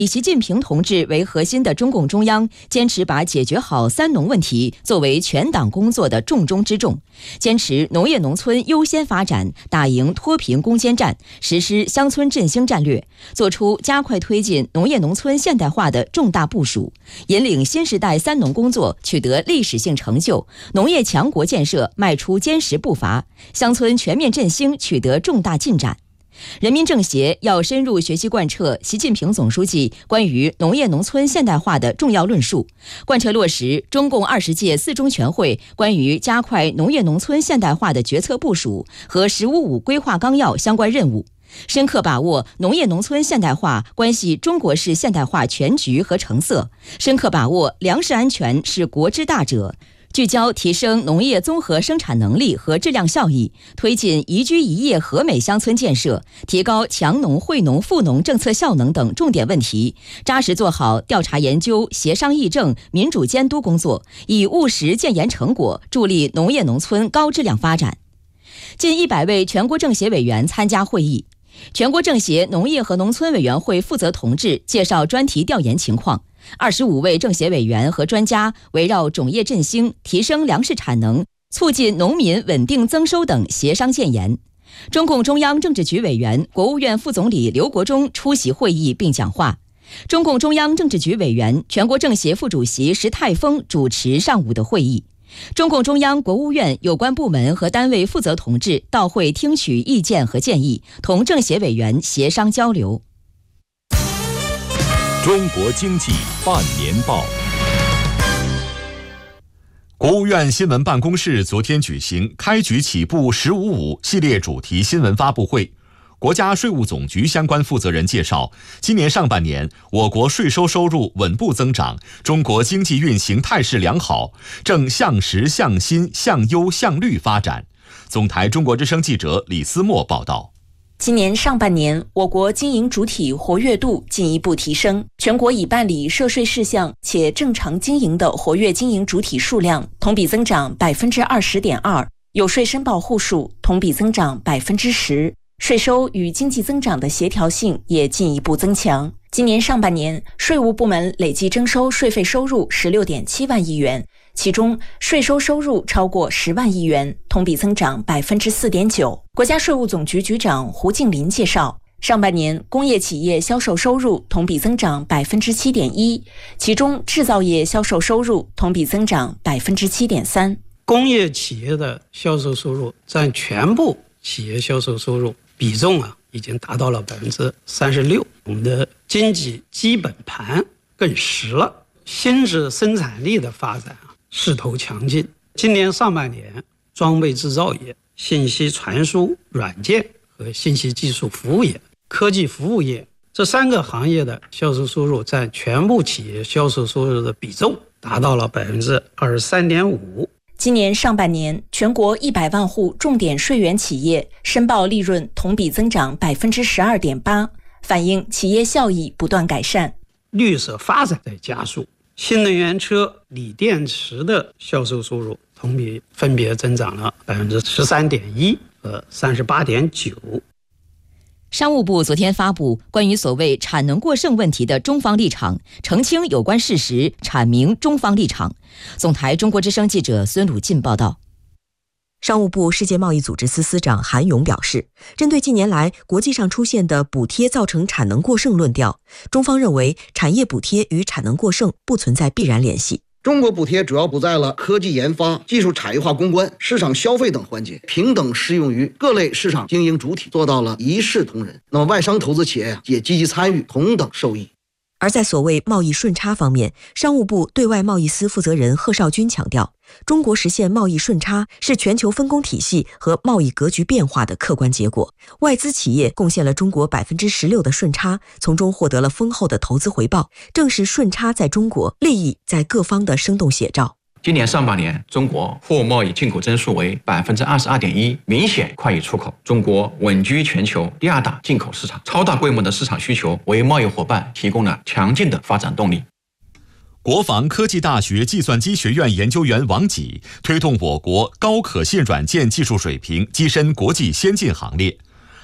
以习近平同志为核心的中共中央坚持把解决好三农问题作为全党工作的重中之重，坚持农业农村优先发展，打赢脱贫攻坚战，实施乡村振兴战略，做出加快推进农业农村现代化的重大部署，引领新时代三农工作取得历史性成就，农业强国建设迈出坚实步伐，乡村全面振兴取得重大进展。人民政协要深入学习贯彻习近平总书记关于农业农村现代化的重要论述，贯彻落实中共20届四中全会关于加快农业农村现代化的决策部署和“15+5”规划纲要相关任务，深刻把握农业农村现代化关系中国式现代化全局和成色，深刻把握粮食安全是国之大者，聚焦提升农业综合生产能力和质量效益，推进宜居宜业和美乡村建设，提高强农惠农富农政策效能等重点问题，扎实做好调查研究、协商议政、民主监督工作，以务实建言成果，助力农业农村高质量发展。近100位全国政协委员参加会议，全国政协农业和农村委员会负责同志介绍专题调研情况，25位政协委员和专家围绕种业振兴、提升粮食产能、促进农民稳定增收等协商建言。中共中央政治局委员、国务院副总理刘国中出席会议并讲话。中共中央政治局委员、全国政协副主席石泰峰主持上午的会议。中共中央、国务院有关部门和单位负责同志到会听取意见和建议，同政协委员协商交流。 中国经济半年报。国务院新闻办公室昨天举行开局起步“15+5”系列主题新闻发布会。国家税务总局相关负责人介绍，今年上半年我国税收收入稳步增长，中国经济运行态势良好，正向实向新向优向绿发展。总台中国之声记者李思墨报道。 今年上半年，我国经营主体活跃度进一步提升，全国已办理涉税事项且正常经营的活跃经营主体数量同比增长20.2%，有税申报户数同比增长10%，税收与经济增长的协调性也进一步增强。今年上半年，税务部门累计征收税费收入16.7万亿元，其中税收收入超过10万亿元，同比增长4.9%。国家税务总局局长胡静林介绍，上半年工业企业销售收入同比增长7.1%，其中制造业销售收入同比增长7.3%。 工业企业的销售收入占全部企业销售收入比重已经达到了36%，我们的经济基本盘更实了，新质生产力的发展势头强劲。今年上半年，装备制造业、信息传输软件和信息技术服务业、科技服务业这3个行业的销售收入占全部企业销售收入的比重达到了23.5%。 今年上半年，全国100万户重点税源企业申报利润同比增长12.8%，反映企业效益不断改善。 绿色发展在加速，新能源车、锂电池的销售收入同比分别增长了13.1%和38.9%。 商务部昨天发布关于所谓产能过剩问题的中方立场，澄清有关事实，阐明中方立场。总台中国之声记者孙鲁进报道。 商务部世界贸易组织司司长韩勇表示，针对近年来国际上出现的补贴造成产能过剩论调，中方认为产业补贴与产能过剩不存在必然联系。 中国补贴主要补在了科技研发、技术产业化攻关、市场消费等环节，平等适用于各类市场经营主体，做到了一视同仁。那么外商投资企业也积极参与，同等受益。 而在所谓贸易顺差方面，商务部对外贸易司负责人贺绍军强调，中国实现贸易顺差是全球分工体系和贸易格局变化的客观结果。外资企业贡献了中国16%的顺差，从中获得了丰厚的投资回报，正是顺差在中国，利益在各方的生动写照。 今年上半年，中国货贸易进口增速为22.1%，明显快于出口。中国稳居全球第2大进口市场，超大规模的市场需求为贸易伙伴提供了强劲的发展动力。 国防科技大学计算机学院研究员王己推动我国高可信软件技术水平跻身国际先进行列。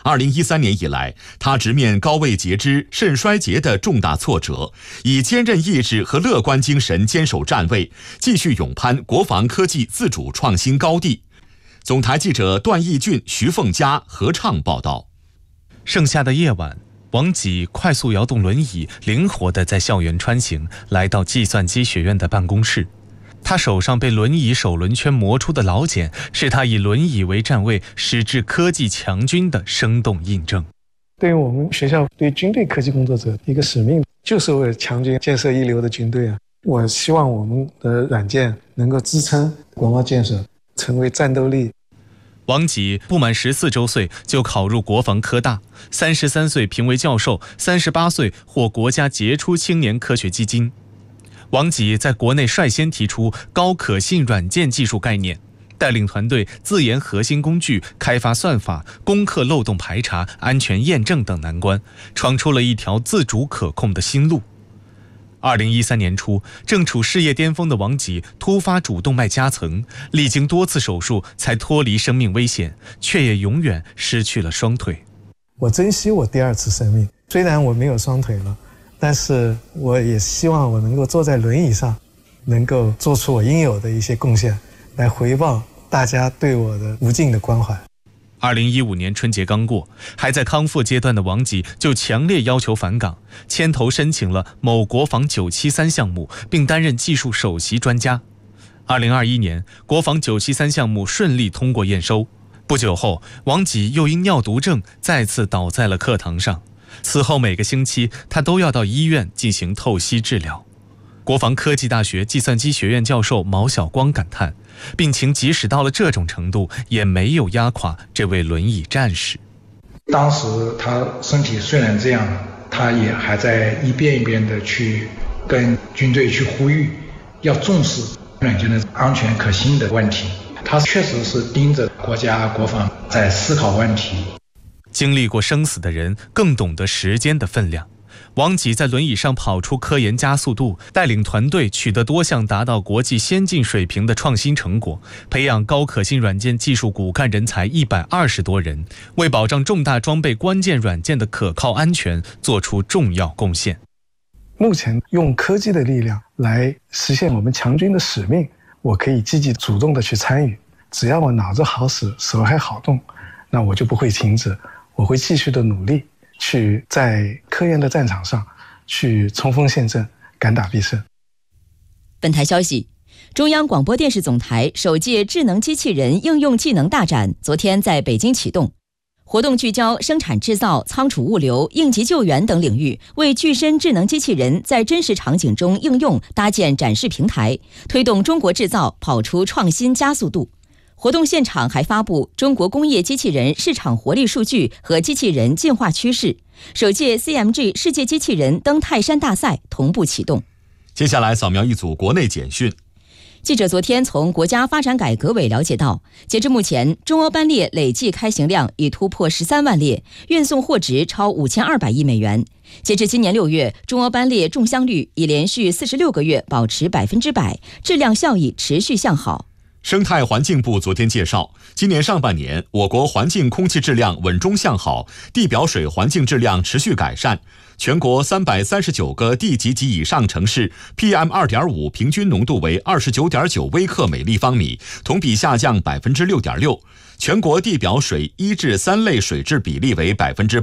2013年以来，他直面高位截肢、肾衰竭的重大挫折，以坚韧意志和乐观精神坚守站位，继续勇攀国防科技自主创新高地。总台记者段义俊、徐凤佳合唱报道。 盛夏的夜晚，王吉快速摇动轮椅，灵活地在校园穿行，来到计算机学院的办公室。他手上被轮椅手轮圈磨出的老茧，是他以轮椅为站位，矢志科技强军的生动印证。 对于我们学校对军队科技工作者一个使命，就是为了强军建设一流的军队啊！我希望我们的软件能够支撑国贸建设，成为战斗力。 王吉不满14周岁就考入国防科大，33岁评为教授，38岁获国家杰出青年科学基金。王吉在国内率先提出高可信软件技术概念，带领团队自研核心工具，开发算法，攻克漏洞排查、安全验证等难关，闯出了一条自主可控的新路。2013年初，正处事业巅峰的王吉突发主动脉夹层，历经多次手术才脱离生命危险，却也永远失去了双腿。 我珍惜我第二次生命，虽然我没有双腿了，但是我也希望我能够坐在轮椅上，能够做出我应有的一些贡献，来回报大家对我的无尽的关怀。 2015年春节刚过，还在康复阶段的王吉就强烈要求返岗，牵头申请了某国防973项目，并担任技术首席专家。2021年，国防973项目顺利通过验收。不久后，王吉又因尿毒症再次倒在了课堂上。此后每个星期，他都要到医院进行透析治疗。国防科技大学计算机学院教授毛晓光感叹，病情即使到了这种程度，也没有压垮这位轮椅战士。 当时他身体虽然这样，他也还在一遍一遍的去跟军队去呼吁，要重视软件的安全可信的问题。他确实是盯着国家国防在思考问题。 经历过生死的人更懂得时间的分量。王吉在轮椅上跑出科研加速度，带领团队取得多项达到国际先进水平的创新成果，培养高可信软件技术骨干人才120多人，为保障重大装备关键软件的可靠安全做出重要贡献。 目前用科技的力量来实现我们强军的使命，我可以积极主动的去参与。只要我脑子好使，手还好动，那我就不会停止，我会继续的努力，去在科研的战场上去冲锋陷阵，敢打必胜。 本台消息，中央广播电视总台首届智能机器人应用技能大展昨天在北京启动。活动聚焦生产制造、仓储物流、应急救援等领域，为具身智能机器人在真实场景中应用搭建展示平台，推动中国制造跑出创新加速度。活动现场还发布中国工业机器人市场活力数据和机器人进化趋势。首届 CMG 世界机器人登泰山大赛同步启动。 接下来扫描一组国内简讯。 记者昨天从国家发展改革委了解到，截至目前，中欧班列累计开行量已突破13万列，运送货值超5200亿美元。截至今年6月，中欧班列中箱率已连续46个月保持100%，质量效益持续向好。 生态环境部昨天介绍，今年上半年，我国环境空气质量稳中向好，地表水环境质量持续改善。全国339个地级及以上城市 PM2.5 平均浓度为29.9微克每立方米，同比下降6.6%。全国地表水1至3类水质比例为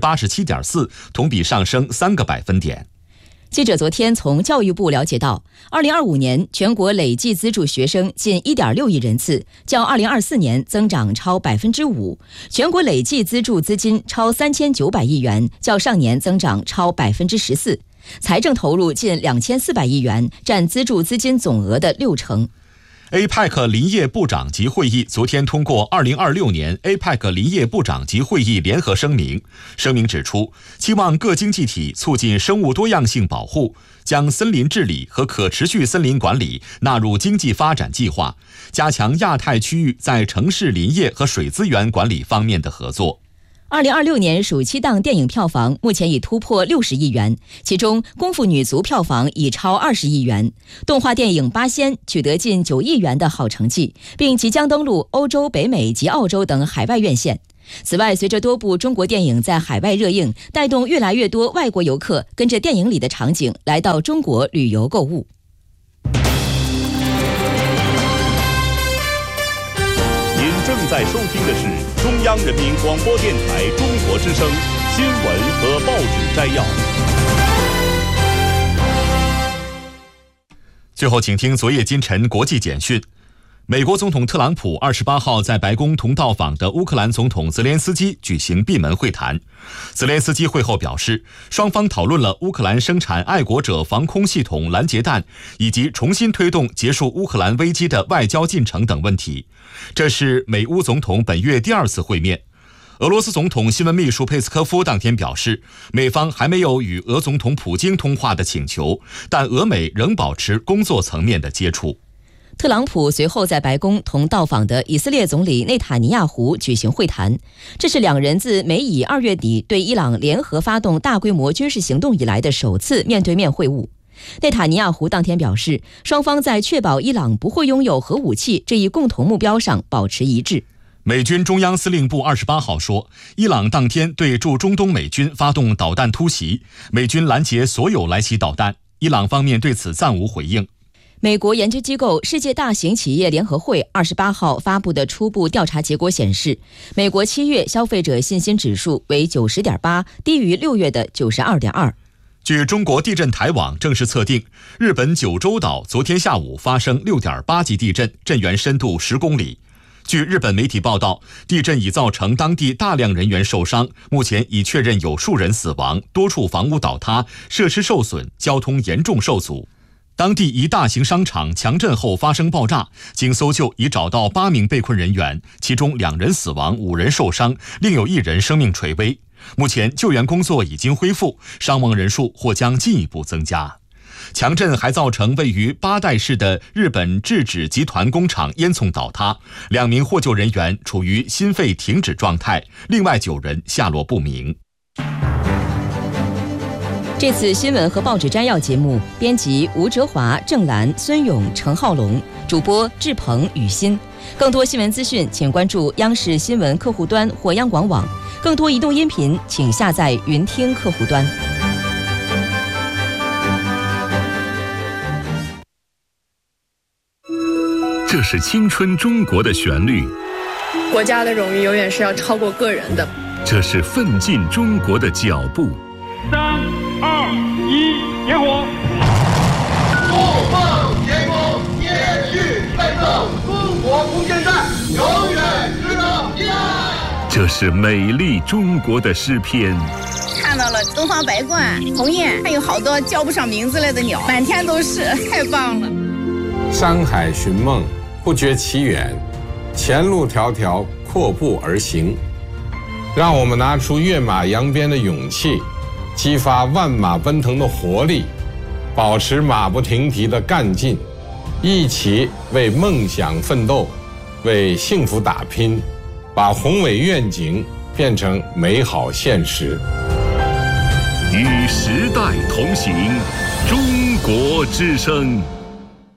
87.4%，同比上升3个百分点。 记者昨天从教育部了解到，2025年全国累计资助学生近1.6亿人次，较2024年增长超5%。全国累计资助资金超3900亿元，较上年增长超14%。财政投入近2400亿元，占资助资金总额的60%。 APEC 林业部长级会议昨天通过2026年 APEC 林业部长级会议联合声明。声明指出，期望各经济体促进生物多样性保护，将森林治理和可持续森林管理纳入经济发展计划，加强亚太区域在城市林业和水资源管理方面的合作。 2026年暑期档电影票房目前已突破60亿元，其中《功夫女足》票房已超20亿元，动画电影《八仙》取得近9亿元的好成绩，并即将登陆欧洲、北美及澳洲等海外院线。 此外，随着多部中国电影在海外热映，带动越来越多外国游客跟着电影里的场景来到中国旅游购物。 您正在收听的是中央人民广播电台中国之声新闻和报纸摘要。 最后，请听昨夜今晨国际简讯。美国总统特朗普28号在白宫同到访的乌克兰总统泽连斯基举行闭门会谈。泽连斯基会后表示，双方讨论了乌克兰生产爱国者防空系统拦截弹，以及重新推动结束乌克兰危机的外交进程等问题。这是美乌总统本月第2次会面。俄罗斯总统新闻秘书佩斯科夫当天表示，美方还没有与俄总统普京通话的请求，但俄美仍保持工作层面的接触。 特朗普随后在白宫同到访的以色列总理内塔尼亚胡举行会谈，这是两人自美以2月底对伊朗联合发动大规模军事行动以来的首次面对面会晤。内塔尼亚胡当天表示，双方在确保伊朗不会拥有核武器这一共同目标上保持一致。 美军中央司令部28号说，伊朗当天对驻中东美军发动导弹突袭，美军拦截所有来袭导弹，伊朗方面对此暂无回应。 美国研究机构世界大型企业联合会28号发布的初步调查结果显示，美国7月消费者信心指数为90.8，低于6月的92.2。 据中国地震台网正式测定，日本九州岛昨天下午发生6.8级地震，震源深度10公里。据日本媒体报道，地震已造成当地大量人员受伤，目前已确认有数人死亡，多处房屋倒塌，设施受损，交通严重受阻。当地一大型商场强震后发生爆炸，经搜救已找到8名被困人员，其中2人死亡，5人受伤，另有1人生命垂危。目前救援工作已经恢复，伤亡人数或将进一步增加。强震还造成位于八代市的日本制纸集团工厂烟囱倒塌，2名获救人员处于心肺停止状态，另外9人下落不明。 这次新闻和报纸摘要节目，编辑吴哲华、郑兰、孙勇、程浩龙，主播志鹏、雨欣。更多新闻资讯，请关注央视新闻客户端或央广网。更多移动音频，请下载云听客户端。 这是青春中国的旋律， 国家的荣誉永远是要超过个人的。 这是奋进中国的脚步。 3、2、1，点火！ 不放天空，继续奋斗，中国空间站永远值得依赖。 这是美丽中国的诗篇。 看到了东方白鹳、鸿雁，还有好多叫不上名字来的鸟，满天都是，太棒了。 山海寻梦，不觉其远，前路迢迢，阔步而行。让我们拿出跃马扬鞭的勇气，激发万马奔腾的活力，保持马不停蹄的干劲，一起为梦想奋斗，为幸福打拼，把宏伟愿景变成美好现实。 与时代同行，中国之声。